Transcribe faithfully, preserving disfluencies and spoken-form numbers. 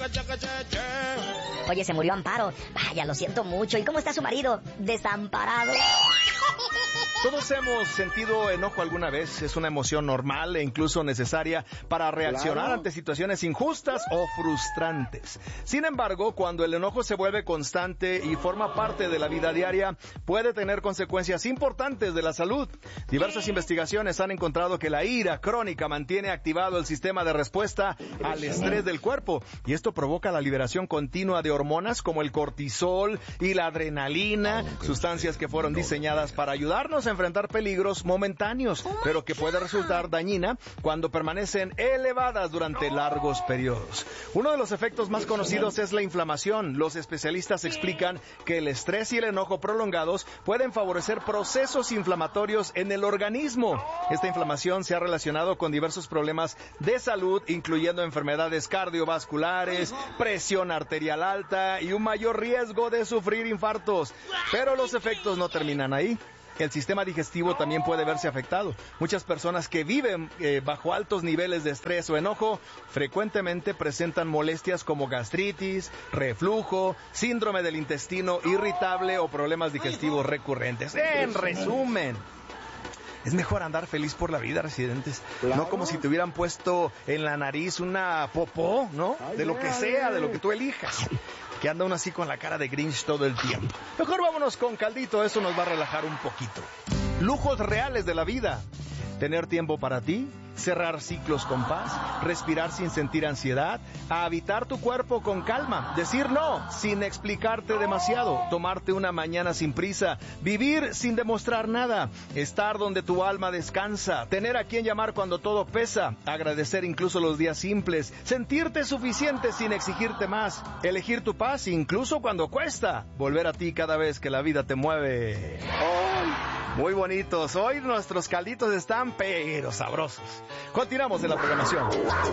Oye, se murió Amparo. Vaya, lo siento mucho. ¿Y cómo está su marido? Desamparado. Todos hemos sentido enojo alguna vez. Es una emoción normal e incluso necesaria para reaccionar Claro. ante situaciones injustas o frustrantes. Sin embargo, cuando el enojo se vuelve constante y forma parte de la vida diaria, puede tener consecuencias importantes de la salud. Diversas investigaciones han encontrado que la ira crónica mantiene activado el sistema de respuesta al estrés del cuerpo, y esto provoca la liberación continua de hormonas como el cortisol y la adrenalina, sustancias que fueron diseñadas para ayudarnos a enfrentar peligros momentáneos, pero que puede resultar dañina cuando permanecen elevadas durante largos periodos. Uno de los efectos más conocidos es la inflamación. Los especialistas explican que el estrés y el enojo prolongados pueden favorecer procesos inflamatorios en el organismo. Esta inflamación se ha relacionado con diversos problemas de salud, incluyendo enfermedades cardiovasculares, presión arterial alta y un mayor riesgo de sufrir infartos. Pero los efectos no terminan ahí. El sistema digestivo también puede verse afectado. Muchas personas que viven eh, bajo altos niveles de estrés o enojo frecuentemente presentan molestias como gastritis, reflujo, síndrome del intestino irritable o problemas digestivos recurrentes. En resumen, es mejor andar feliz por la vida, residentes. Claro. No como si te hubieran puesto en la nariz una popó, ¿no? Ay, De lo que ay, sea, ay. de lo que tú elijas. Que anda uno así con la cara de Grinch todo el tiempo. Mejor vámonos con caldito, eso nos va a relajar un poquito. Lujos reales de la vida. Tener tiempo para ti, cerrar ciclos con paz, respirar sin sentir ansiedad, habitar tu cuerpo con calma, decir no sin explicarte demasiado, tomarte una mañana sin prisa, vivir sin demostrar nada, estar donde tu alma descansa, tener a quien llamar cuando todo pesa, agradecer incluso los días simples, sentirte suficiente sin exigirte más, elegir tu paz incluso cuando cuesta, volver a ti cada vez que la vida te mueve. Muy bonitos. Hoy nuestros calditos están pero sabrosos. Continuamos en la programación.